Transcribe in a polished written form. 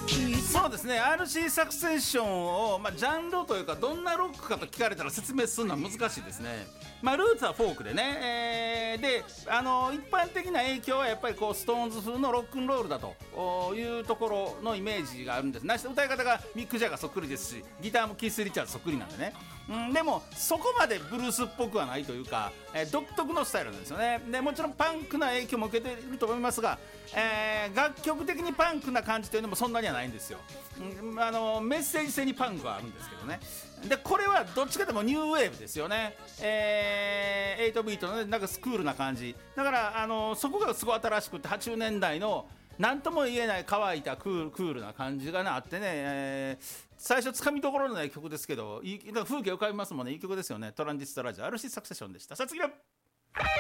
そうですね RC サクセッションを、ジャンルというかどんなロックかと聞かれたら説明するのは難しいですね。ルーツはフォークでね、で一般的な影響はやっぱりこうストーンズ風のロックンロールだというところのイメージがあるんです。なして歌い方がミック・ジャガーそっくりですし、ギターもキース・リチャーズそっくりなんでね、でもそこまでブルースっぽくはないというか、独特のスタイルなんですよね。でもちろんパンクな影響も受けていると思いますが、楽曲的にパンクな感じというのもそんなにはないんですよ。メッセージ性にパンクはあるんですけどね。でこれはどっちかというとニューウェーブですよね。8ビートの、ね、なんかスクールな感じだから、そこがすごい新しくて80年代の何とも言えない乾いたクールな感じがあってね、最初つかみどころのない曲ですけど風景浮かびますもんね。いい曲ですよね。トランジスタラジオ RC サクセションでした。さあ次の